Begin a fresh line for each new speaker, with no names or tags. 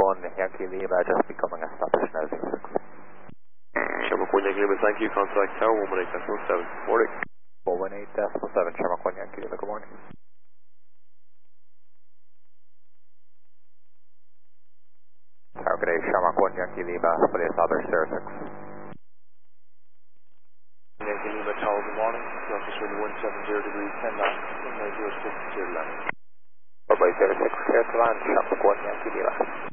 1 Yankee Lima, just becoming established now 06.
Shamrock 1 Yankee Lima, thank you. Contact Tower 118.7. Morning.
118.7, Shamrock 1 Yankee Lima, good morning. Tower, good day, Shamrock 1 Yankee Lima, fully established 06.
Yankee Lima Tower, good morning. Surface wind 170 degrees, 10 knots, runway 06, clear to land.
Runway 06, clear to land, Shamrock 1 Yankee Lima.